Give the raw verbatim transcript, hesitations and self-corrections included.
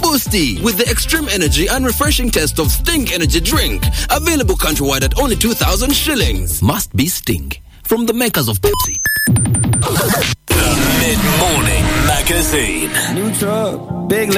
Boosty with the extreme energy and refreshing taste of Sting Energy Drink. Available countrywide at only two thousand shillings. Must be Sting. From the makers of Pepsi. The Mid-Morning Magazine. New truck, big